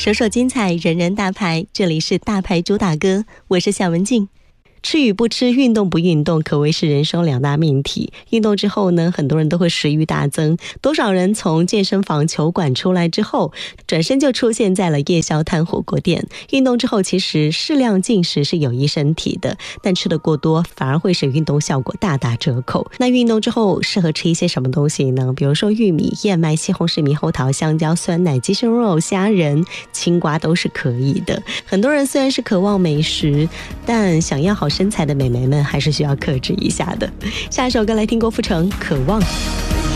首首精彩，人人大牌。这里是大牌主打歌，我是夏文静。吃与不吃，运动不运动，可谓是人生两大命题。运动之后呢，很多人都会食欲大增。多少人从健身房、球馆出来之后，转身就出现在了夜宵摊、火锅店。运动之后，其实适量进食是有益身体的，但吃得过多，反而会使运动效果大打折扣。那运动之后，适合吃一些什么东西呢？比如说玉米、燕麦、西红柿、猕猴桃、香蕉、酸奶、鸡胸肉、虾仁、青瓜都是可以的。很多人虽然是渴望美食，但想要好身材的美眉们还是需要克制一下的。下一首歌来听郭富城《渴望》。